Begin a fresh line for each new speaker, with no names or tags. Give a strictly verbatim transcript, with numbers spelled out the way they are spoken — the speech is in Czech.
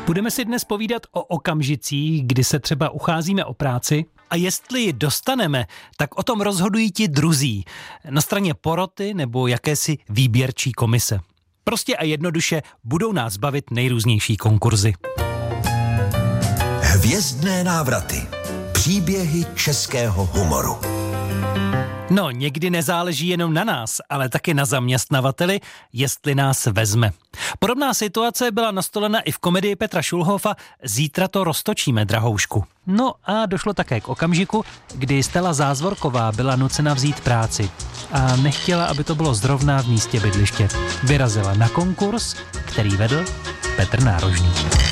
Budeme si dnes povídat o okamžicích, kdy se třeba ucházíme o práci a jestli ji dostaneme, tak o tom rozhodují ti druzí, na straně poroty nebo jakési výběrčí komise. Prostě a jednoduše budou nás bavit nejrůznější konkurzy.
Hvězdné návraty. Příběhy českého humoru.
No, někdy nezáleží jenom na nás, ale taky na zaměstnavateli, jestli nás vezme. Podobná situace byla nastolena i v komedii Petra Šulhofa Zítra to roztočíme, drahoušku. No a došlo také k okamžiku, kdy Stella Zázvorková byla nucena vzít práci a nechtěla, aby to bylo zrovna v místě bydliště. Vyrazila na konkurs, který vedl Petr Nárožný.